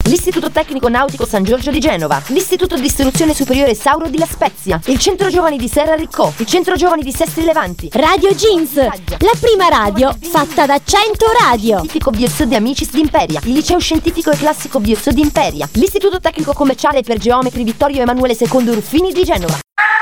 l'Istituto Tecnico Nautico San Giorgio di Genova, l'Istituto di Istruzione Superiore Sauro di La Spezia, il Centro Giovani di Serra Riccò, il Centro Giovani di Sestri Levanti, Radio Jeans, la prima radio fatta da 100 radio. Scientifico Biozzo di Amicis di Imperia, il Liceo Scientifico e Classico Biozzo di Imperia, l'Istituto Tecnico Commerciale per Geometri Vittorio Emanuele II Ruffini di Genova.